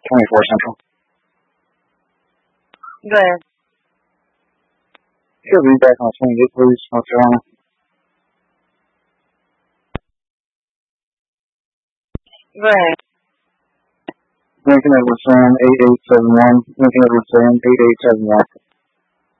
24 Central. Go ahead. Sure, read back on 28, please, North Carolina. Go ahead. Lincoln Edwards Sam 8871. Lincoln Edwards Sam 8871.